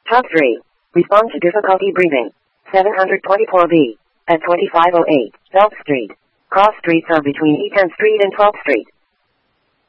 Top 3. Respond to difficulty breathing. 724B. At 2508, Belt Street. Cross streets are between E10th Street and 12th Street.